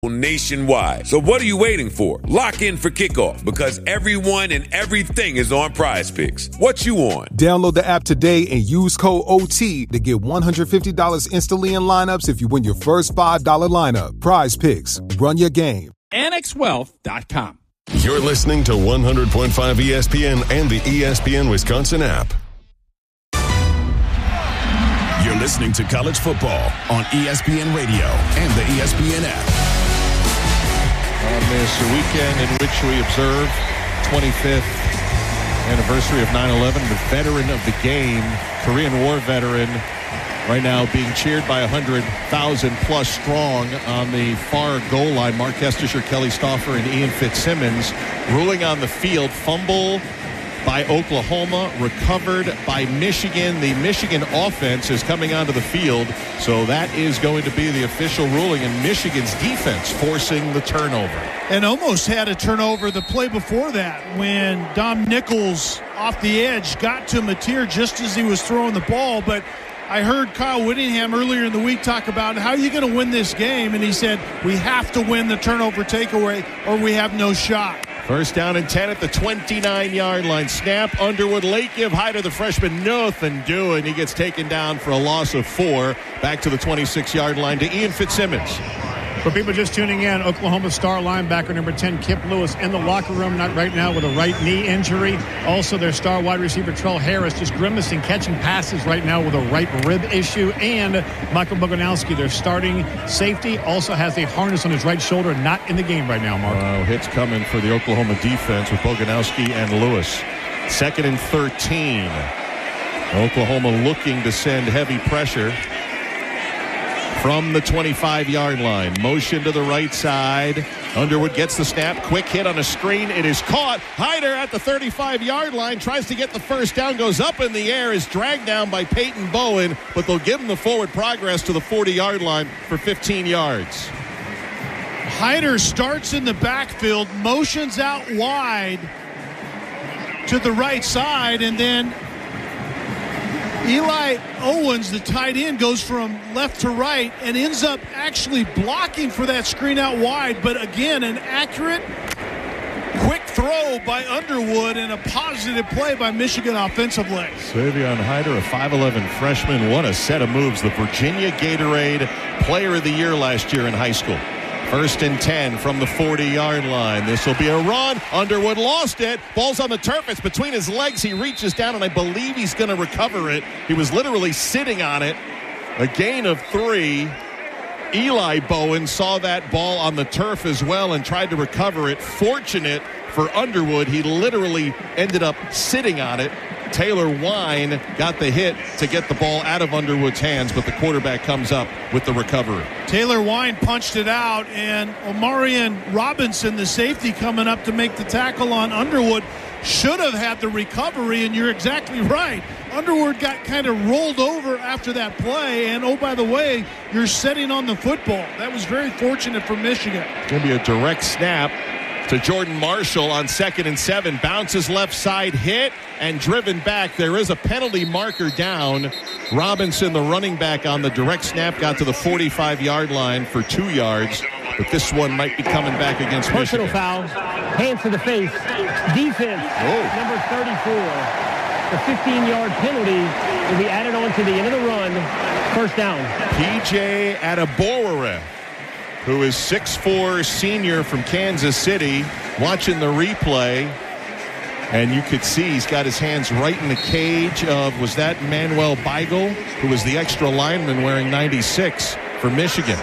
nationwide. So what are you waiting for? Lock in for kickoff because everyone and everything is on Prize Picks. What you on? Download the app today and use code OT to get $150 instantly in lineups if you win your first $5 lineup. Prize Picks. Run your game. AnnexWealth.com. You're listening to 100.5 ESPN and the ESPN Wisconsin app. You're listening to college football on ESPN Radio and the ESPN app. On this weekend in which we observe 25th anniversary of 9/11, the veteran of the game, Korean War veteran, right now being cheered by 100,000 plus strong on the far goal line. Mark Kestisher, Kelly Stauffer, and Ian Fitzsimmons ruling on the field. Fumble by Oklahoma, recovered by Michigan. The Michigan offense is coming onto the field, so that is going to be the official ruling, and Michigan's defense forcing the turnover. And almost had a turnover the play before that when Dom Nichols off the edge got to Mateer just as he was throwing the ball. But I heard Kyle Whittingham earlier in the week talk about how are you going to win this game, and he said we have to win the turnover takeaway or we have no shot. First down and 10 at the 29-yard line. Snap, Underwood, late give high to the freshman, nothing doing. He gets taken down for a loss of 4. Back to the 26-yard line to Ian Fitzsimmons. For people just tuning in, Oklahoma star linebacker number 10, Kip Lewis, in the locker room not right now with a right knee injury. Also, their star wide receiver, Trell Harris, just grimacing, catching passes right now with a right rib issue. And Michael Boganowski, their starting safety, also has a harness on his right shoulder, not in the game right now, Mark. Wow, hits coming for the Oklahoma defense with Boganowski and Lewis. 2nd and 13. Oklahoma looking to send heavy pressure from the 25-yard line. Motion to the right side. Underwood gets the snap. Quick hit on a screen. It is caught. Hyder at the 35-yard line. Tries to get the first down. Goes up in the air. Is dragged down by Peyton Bowen. But they'll give him the forward progress to the 40-yard line for 15 yards. Hyder starts in the backfield. Motions out wide to the right side. And then Eli Owens, the tight end, goes from left to right and ends up actually blocking for that screen out wide. But again, an accurate, quick throw by Underwood and a positive play by Michigan offensively. Savion Hyder, a 5'11 freshman. What a set of moves. The Virginia Gatorade Player of the Year last year in high school. 1st and 10 from the 40-yard line. This will be a run. Underwood lost it. Ball's on the turf. It's between his legs. He reaches down, and I believe he's going to recover it. He was literally sitting on it. A gain of 3. Eli Bowen saw that ball on the turf as well and tried to recover it. Fortunate for Underwood, he literally ended up sitting on it. Taylor Wine got the hit to get the ball out of Underwood's hands, but the quarterback comes up with the recovery. Taylor Wine punched it out, and Omarion Robinson, the safety, coming up to make the tackle on Underwood, should have had the recovery, and you're exactly right. Underwood got kind of rolled over after that play, and oh, by the way, you're sitting on the football. That was very fortunate for Michigan. It's going to be a direct snap to Jordan Marshall on 2nd and 7. Bounces left side, hit, and driven back. There is a penalty marker down. Robinson, the running back on the direct snap, got to the 45-yard line for 2 yards. But this one might be coming back against Personal Michigan. foul. Hands to the face. Defense. Number 34. The 15-yard penalty will be added on to the end of the run. First down. P.J. Adebowere, who is 6'4", senior from Kansas City, watching the replay. And you could see he's got his hands right in the cage of, was that Manuel Beigel, who was the extra lineman wearing 96 for Michigan.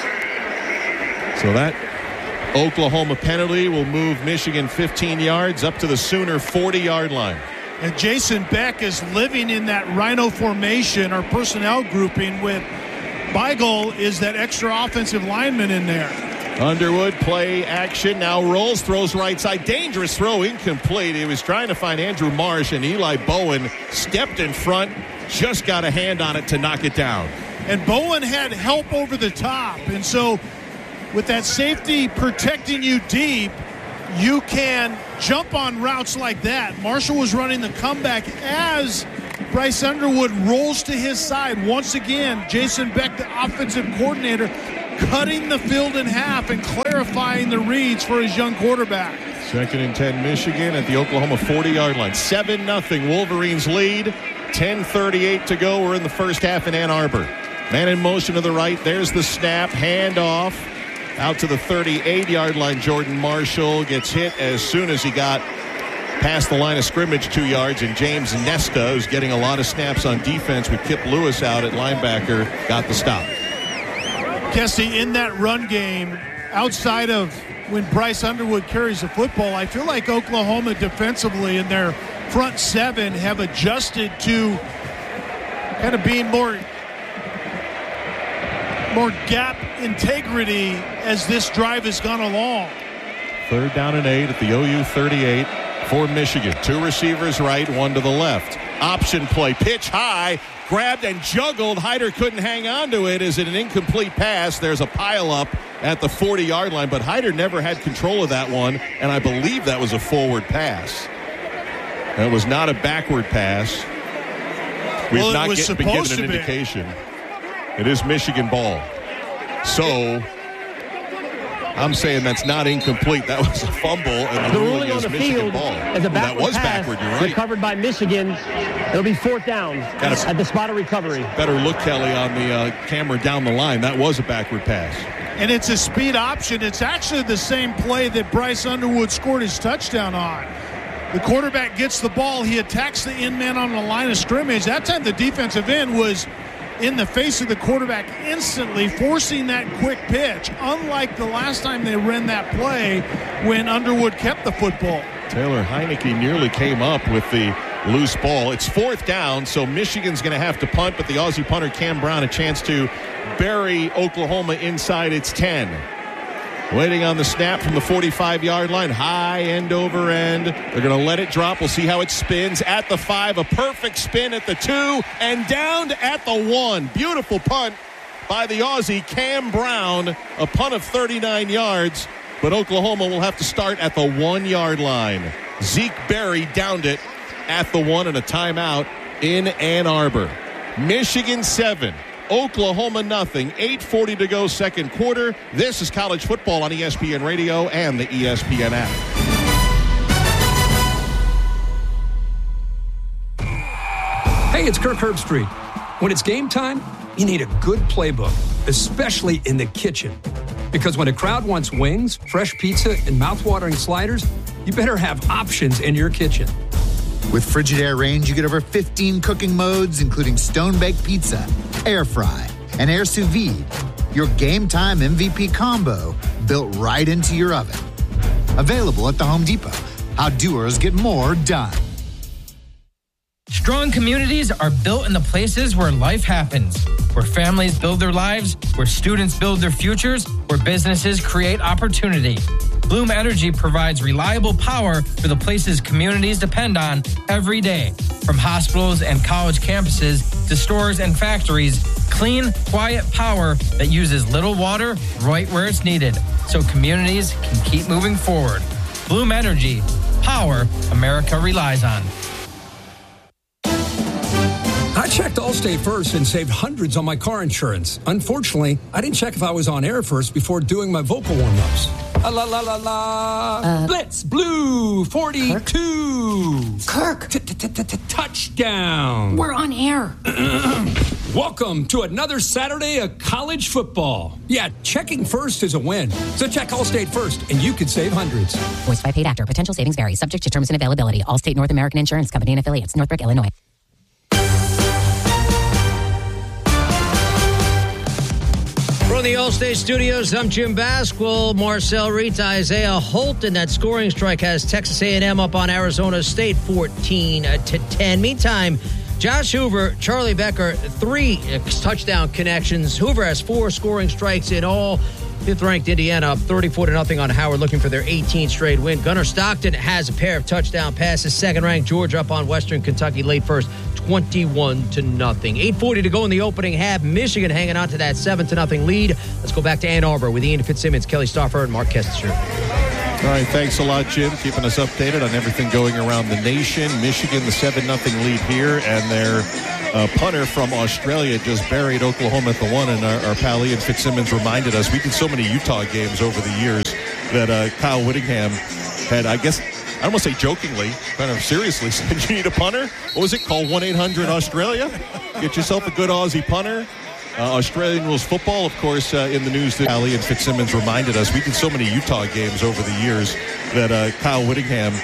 So that Oklahoma penalty will move Michigan 15 yards up to the Sooner 40-yard line. And Jason Beck is living in that Rhino formation or personnel grouping with Beigel is that extra offensive lineman in there. Underwood, play action, now rolls, throws right side. Dangerous throw, incomplete. He was trying to find Andrew Marsh, and Eli Bowen stepped in front, just got a hand on it to knock it down. And Bowen had help over the top. And so with that safety protecting you deep, you can jump on routes like that. Marshall was running the comeback as Bryce Underwood rolls to his side. Once again, Jason Beck, the offensive coordinator, cutting the field in half and clarifying the reads for his young quarterback. 2nd and 10 Michigan at the Oklahoma 40-yard line. 7-0 Wolverines lead. 10:38 to go. We're in the first half in Ann Arbor. Man in motion to the right. There's the snap. Handoff out to the 38-yard line. Jordan Marshall gets hit as soon as he got past the line of scrimmage 2 yards. And James Nesta, who's getting a lot of snaps on defense with Kip Lewis out at linebacker, got the stop. Kessie, in that run game, outside of when Bryce Underwood carries the football, I feel like Oklahoma defensively in their front seven have adjusted to kind of being more gap integrity as this drive has gone along. 3rd down and 8 at the OU 38 for Michigan. 2 receivers right, 1 to the left. Option play, pitch high, grabbed and juggled. Hyder couldn't hang on to it. Is it an incomplete pass? There's a pileup at the 40-yard line, but Hyder never had control of that one, and I believe that was a forward pass. That was not a backward pass. We've not been given an indication. It is Michigan ball. So I'm saying that's not incomplete. That was a fumble, and the ruling on is the Michigan field ball. as a That was pass backward. You're right. recovered by Michigan. It'll be 4th down at the spot of recovery. Better look, Kelly, on the camera down the line. That was a backward pass. And it's a speed option. It's actually the same play that Bryce Underwood scored his touchdown on. The quarterback gets the ball. He attacks the end man on the line of scrimmage. That time the defensive end was in the face of the quarterback instantly, forcing that quick pitch, unlike the last time they ran that play when Underwood kept the football. Taylor Heineke nearly came up with the loose ball. It's 4th down, so Michigan's going to have to punt, but the Aussie punter Cam Brown a chance to bury Oklahoma inside its 10. Waiting on the snap from the 45-yard line. High end over end. They're going to let it drop. We'll see how it spins at the 5. A perfect spin at the 2 and down at the 1. Beautiful punt by the Aussie Cam Brown. A punt of 39 yards. But Oklahoma will have to start at the 1-yard line. Zeke Berry downed it at the 1 and a timeout in Ann Arbor. Michigan 7. Oklahoma nothing. 8:40 to go, second quarter. This is college football on ESPN Radio and the ESPN app. Hey, it's Kirk Herbstreit. When it's game time, you need a good playbook, especially in the kitchen. Because when a crowd wants wings, fresh pizza, and mouth-watering sliders, you better have options in your kitchen. With Frigidaire Range, you get over 15 cooking modes, including stone-baked pizza, air fry, and air sous vide. Your game time MVP combo built right into your oven. Available at the Home Depot. How doers get more done. Strong communities are built in the places where life happens, where families build their lives, where students build their futures, where businesses create opportunity. Bloom Energy provides reliable power for the places communities depend on every day. From hospitals and college campuses to stores and factories, clean, quiet power that uses little water right where it's needed, so communities can keep moving forward. Bloom Energy, power America relies on. I checked Allstate first and saved hundreds on my car insurance. Unfortunately, I didn't check if I was on air first before doing my vocal warm-ups. La la la la. Blitz Blue 42. Kirk. Touchdown. We're on air. Welcome to another Saturday of college football. Yeah, checking first is a win. So check Allstate first, and you could save hundreds. Voiced by paid actor. Potential savings vary. Subject to terms and availability. Allstate North American Insurance Company and affiliates. Northbrook, Illinois. From the Allstate Studios, I'm Jim Basquill. Marcel Reed, Isaiah Holton. That scoring strike has Texas A&M up on Arizona State 14-10. Meantime, Josh Hoover, Charlie Becker, 3 touchdown connections. Hoover has 4 scoring strikes in all. 5th-ranked Indiana up 34-0 on Howard, looking for their 18th straight win. Gunnar Stockton has a pair of touchdown passes. 2nd-ranked Georgia up on Western Kentucky late first, 21-0. 8:40 to go in the opening half. Michigan hanging on to that 7-0 lead. Let's go back to Ann Arbor with Ian Fitzsimmons, Kelly Stauffer, and Mark Kester. All right, thanks a lot, Jim, keeping us updated on everything going around the nation. Michigan, the 7-0 lead here, and their punter from Australia just buried Oklahoma at the one, and our pal Ian Fitzsimmons reminded us, we did so many Utah games over the years that Kyle Whittingham had, I guess, I don't want to say jokingly, kind of seriously said, you need a punter? What was it? Call 1-800-AUSTRALIA. Get yourself a good Aussie punter. Australian rules football, of course, in the news that Ali and Fitzsimmons reminded us. We did so many Utah games over the years that Kyle Whittingham